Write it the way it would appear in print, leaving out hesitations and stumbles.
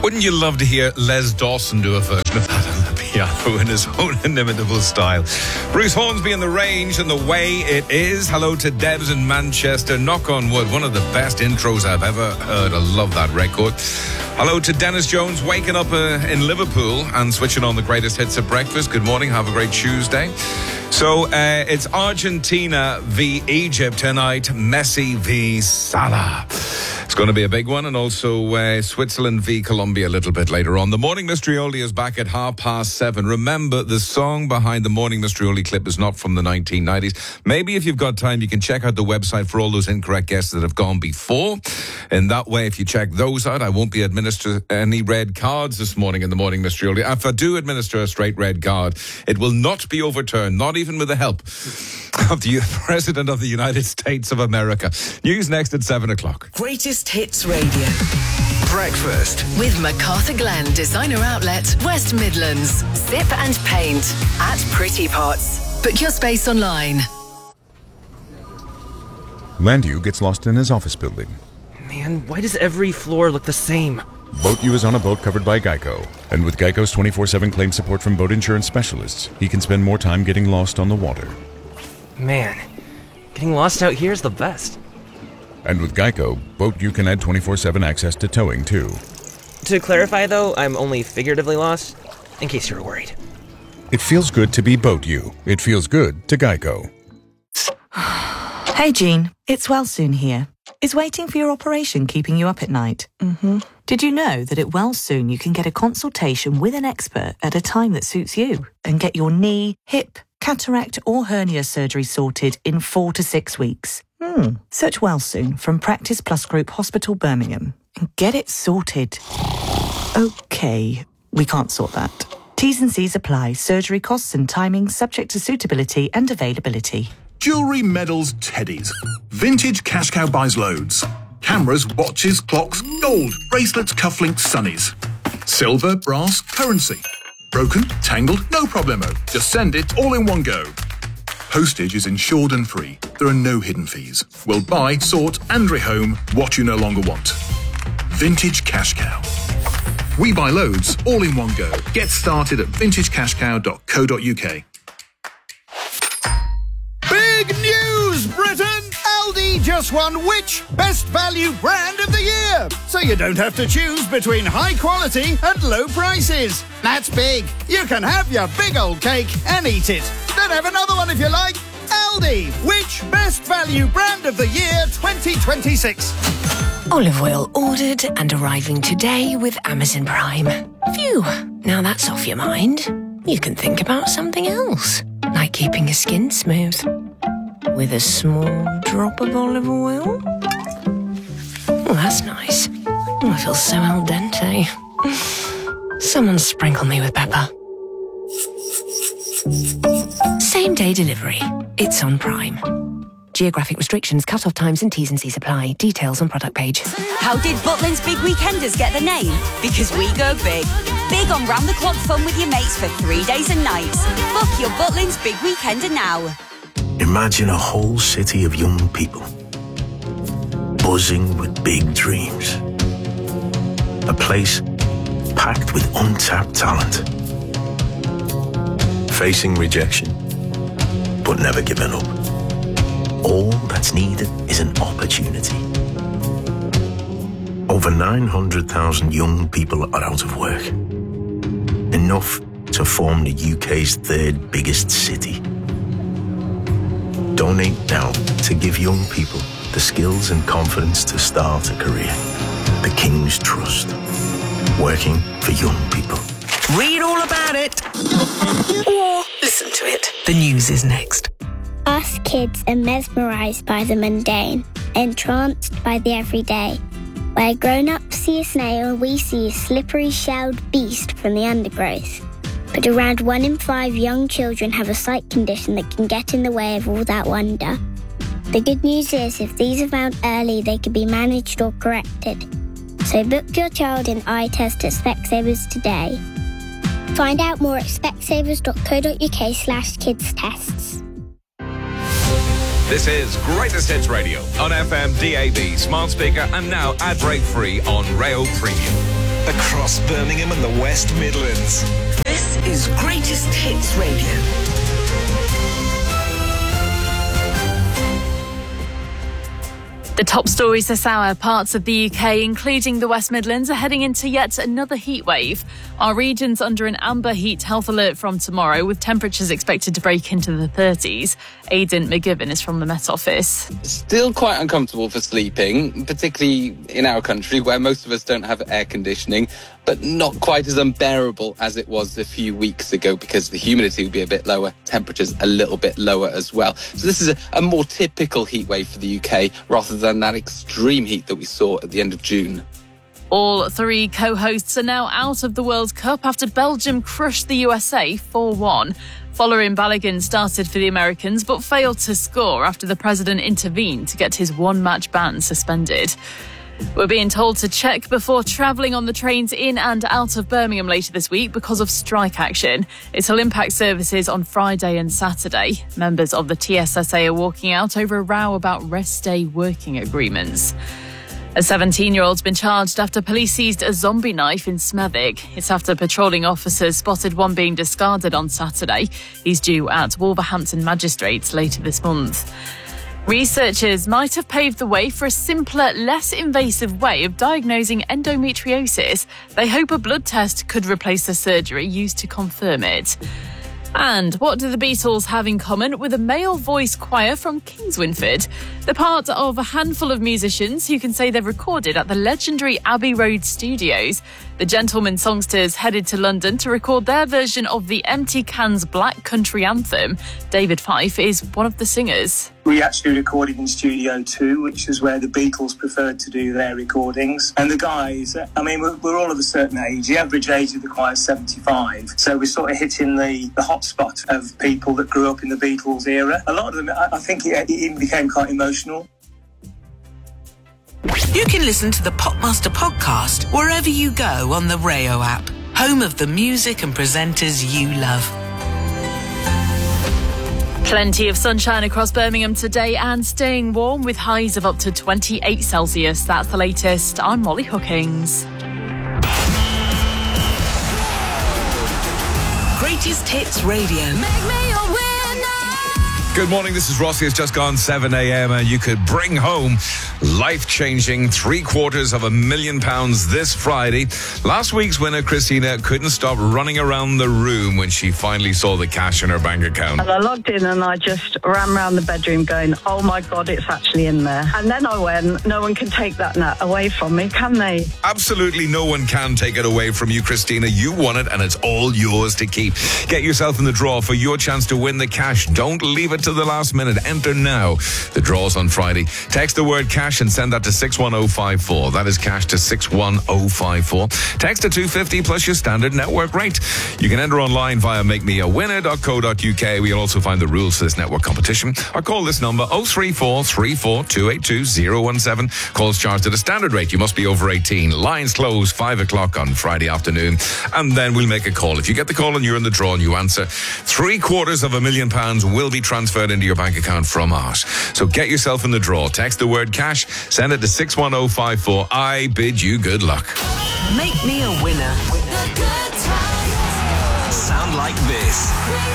Wouldn't you love to hear Les Dawson do a version of that on the piano in his own inimitable style? Bruce Hornsby in The Range and The Way It Is. Hello to Debs in Manchester. Knock on wood, one of the best intros I've ever heard. I love that record. Hello to Dennis Jones, waking up in Liverpool and switching on the greatest hits at breakfast. Good morning, have a great Tuesday. So it's Argentina v Egypt tonight, Messi v Salah. It's going to be a big one, and also Switzerland v Colombia a little bit later on. The Morning Mystery Oldie is back at 7:30. Remember, the song behind the Morning Mystery Oldie clip is not from the 1990s. Maybe if you've got time, you can check out the website for all those incorrect guesses that have gone before. And that way, if you check those out, I won't be administering any red cards this morning in the Morning Mystery Oldie. If I do administer a straight red card, it will not be overturned, not even with the help of the President of the United States of America. News next at 7 o'clock. Greatest Hits Radio. Breakfast With MacArthur Glen Designer Outlet, West Midlands. Sip and paint at Pretty Pots. Book your space online. Landu gets lost in his office building. Man, why does every floor look the same? Boat U is on a boat covered by Geico. And with Geico's 24/7 claim support from boat insurance specialists, he can spend more time getting lost on the water. Man, getting lost out here is the best. And with Geico, Boat U can add 24/7 access to towing, too. To clarify, though, I'm only figuratively lost, in case you were worried. It feels good to be Boat U. It feels good to Geico. Hey, Jean. It's Wellsoon here. Is waiting for your operation keeping you up at night? Mm-hmm. Did you know that at Wellsoon you can get a consultation with an expert at a time that suits you and get your knee, hip, cataract or hernia surgery sorted in 4 to 6 weeks? Search Wellsoon from Practice Plus Group Hospital, Birmingham, and get it sorted. Okay, we can't sort that. T's and C's apply. Surgery costs and timings subject to suitability and availability. Jewellery, medals, teddies. Vintage Cash Cow buys loads. Cameras, watches, clocks, gold, bracelets, cufflinks, sunnies. Silver, brass, currency. Broken, tangled, no problemo. Just send it all in one go. Postage is insured and free. There are no hidden fees. We'll buy, sort and rehome what you no longer want. Vintage Cash Cow. We buy loads, all in one go. Get started at vintagecashcow.co.uk. Big news, Britain! Aldi just won which Best Value Brand of the Year? So you don't have to choose between high quality and low prices. That's big. You can have your big old cake and eat it. Then have another one if you like. Aldi, which Best Value Brand of the Year 2026? Olive oil ordered and arriving today with Amazon Prime. Phew, now that's off your mind. You can think about something else, like keeping your skin smooth. With a small drop of olive oil. Oh, that's nice. Oh, I feel so al dente. Someone sprinkle me with pepper. Same day delivery. It's on Prime. Geographic restrictions, cut-off times and T's and C's apply. Details on product page. How did Butlins Big Weekenders get the name? Because we go big. Big on round-the-clock fun with your mates for 3 days and nights. Book your Butlins Big Weekender now. Imagine a whole city of young people, buzzing with big dreams. A place packed with untapped talent. Facing rejection, but never giving up. All that's needed is an opportunity. Over 900,000 young people are out of work. Enough to form the UK's third biggest city. Donate now to give young people the skills and confidence to start a career. The King's Trust. Working for young people. Read all about it. Or listen to it. The news is next. Us kids are mesmerised by the mundane, entranced by the everyday. Where grown-ups see a snail, we see a slippery shelled beast from the undergrowth. But around 1 in 5 young children have a sight condition that can get in the way of all that wonder. The good news is, if these are found early, they can be managed or corrected. So book your child in eye test at Specsavers today. Find out more at specsavers.co.uk/kids tests. This is Greatest Hits Radio on FM, DAB, smart speaker, and now ad break free on Rail Premium. across Birmingham and the West Midlands. This is Greatest Hits Radio. The top stories this hour. Parts of the UK, including the West Midlands, are heading into yet another heat wave. Our region's under an amber heat health alert from tomorrow, with temperatures expected to break into the 30s. Aidan McGibbon is from the Met Office. Still quite uncomfortable for sleeping, particularly in our country where most of us don't have air conditioning, but not quite as unbearable as it was a few weeks ago because the humidity will be a bit lower, temperatures a little bit lower as well. So this is a more typical heat wave for the UK rather than that extreme heat that we saw at the end of June. All three co-hosts are now out of the World Cup after Belgium crushed the USA 4-1. Folarin Balogun started for the Americans but failed to score after the president intervened to get his one-match ban suspended. We're being told to check before travelling on the trains in and out of Birmingham later this week because of strike action. It'll impact services on Friday and Saturday. Members of the TSSA are walking out over a row about rest day working agreements. A 17-year-old's been charged after police seized a zombie knife in Smethwick. It's after patrolling officers spotted one being discarded on Saturday. He's due at Wolverhampton Magistrates later this month. Researchers might have paved the way for a simpler, less invasive way of diagnosing endometriosis. They hope a blood test could replace the surgery used to confirm it. And what do the Beatles have in common with a male voice choir from Kingswinford? They're part of a handful of musicians who can say they've recorded at the legendary Abbey Road Studios. The Gentlemen Songsters headed to London to record their version of the Empty Cans Black Country Anthem. David Fife is one of the singers. We actually recorded in Studio 2, which is where the Beatles preferred to do their recordings. And the guys, I mean, we're all of a certain age. The average age of the choir is 75. So we're sort of hitting the hot spot of people that grew up in the Beatles era. A lot of them, I think it even became quite emotional. You can listen to the Popmaster podcast wherever you go on the Rayo app, home of the music and presenters you love. Plenty of sunshine across Birmingham today and staying warm with highs of up to 28 Celsius. That's the latest. I'm Molly Hookings. Greatest Hits Radio. Make me your winner. Good morning, this is Rossi. It's just gone 7 a.m. and you could bring home life-changing £750,000 this Friday. Last week's winner, Christina, couldn't stop running around the room when she finally saw the cash in her bank account. And I logged in and I just ran around the bedroom going, oh my God, it's actually in there. And then I went, no one can take that away from me, can they? Absolutely no one can take it away from you, Christina. You won it and it's all yours to keep. Get yourself in the draw for your chance to win the cash. Don't leave it to the last minute. Enter now. The draw's on Friday. Text the word cash and send that to 61054. That is cash to 61054. Text to 250 plus your standard network rate. You can enter online via makemeawinner.co.uk. We'll also find the rules for this network competition. Or call this number 034 34 282 017. Calls charged at a standard rate. You must be over 18. Lines close 5 o'clock on Friday afternoon. And then we'll make a call. If you get the call and you're in the draw and you answer, £750,000 will be transferred into your bank account from us. So get yourself in the draw. Text the word cash, send it to 61054. I bid you good luck. Make me a winner. Sound like this.